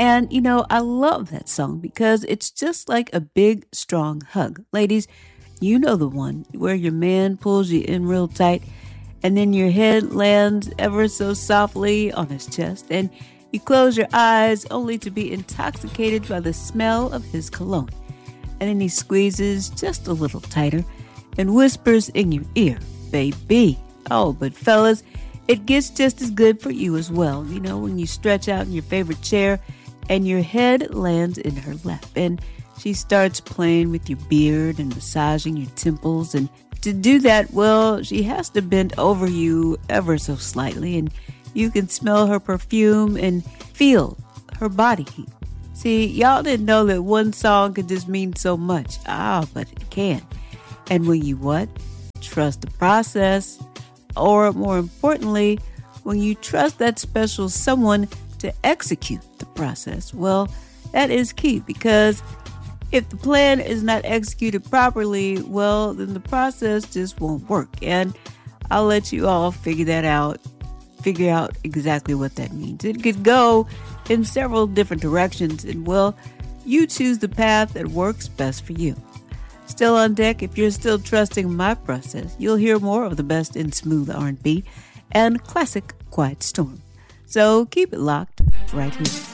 And, I love that song because it's just like a big, strong hug. Ladies, you know the one where your man pulls you in real tight and then your head lands ever so softly on his chest and you close your eyes only to be intoxicated by the smell of his cologne. And then he squeezes just a little tighter and whispers in your ear, baby. Oh, but fellas, it gets just as good for you as well. When you stretch out in your favorite chair and your head lands in her lap and she starts playing with your beard and massaging your temples. And to do that, well, she has to bend over you ever so slightly and you can smell her perfume and feel her body heat. See, y'all didn't know that one song could just mean so much. But it can. And when you what? Trust the process. Or more importantly, when you trust that special someone to execute the process, well, that is key because if the plan is not executed properly, well, then the process just won't work. And I'll let you all figure out exactly what that means. It could go in several different directions, and well, you choose the path that works best for you. Still on deck, if you're still trusting my process, you'll hear more of the best in smooth R&B and classic Quiet Storm. So keep it locked right here.